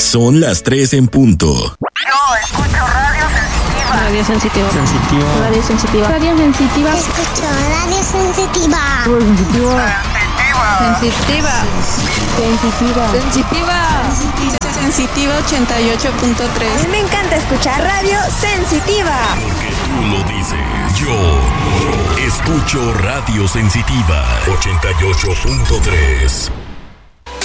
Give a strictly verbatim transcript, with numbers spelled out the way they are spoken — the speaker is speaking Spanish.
Son las tres en punto. Yo escucho Radio Sensitiva. Radio Sensitiva. Sensitiva. Radio Sensitiva. Radio Sensitiva. Escucho Radio Sensitiva. Sensitiva. Sensitiva. Sensitiva. Sensitiva ochenta y ocho punto tres. A mí me encanta escuchar Radio Sensitiva. Porque tú lo dices. Yo escucho Radio Sensitiva ochenta y ocho punto tres.